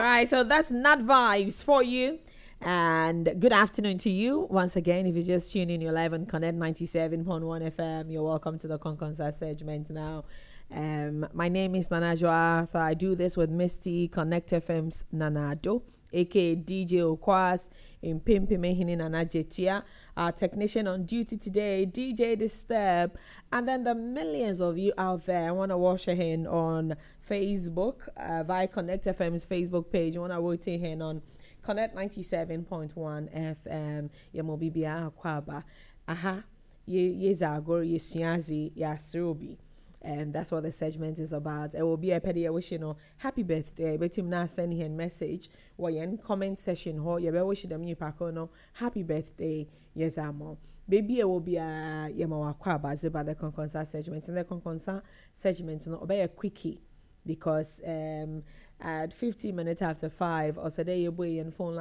right, so that's Nat Vibes for you. And good afternoon to you once again. If you just tune in, you're live on Connect 97.1 FM. You're welcome to the Concert segment now. My name is Nana Joa. So I do this with Misty, Connect FM's Nanado, aka DJ Okwas, in Pimpimehini Nana Jetia. Our technician on duty today, DJ Disturb. And then the millions of you out there, I want to wash your hand on Facebook, via Connect FM's Facebook page. I want to watch your hand on Connect 97.1 FM. Yamobi Bia Kwaba. Aha. Ye Zagor, ye Siazi, ya Srubi. And that's what the segment is about. It will be a petty wishing you happy birthday. But him now send him message. Or in comment session ho. You be wishing them you pakono happy birthday. Yes, amo. Baby, it will be a yamawa kwaba ziba the concert segment. And the concert segment no be a quickie because at 15 minutes after 5 or so there you boy and phone line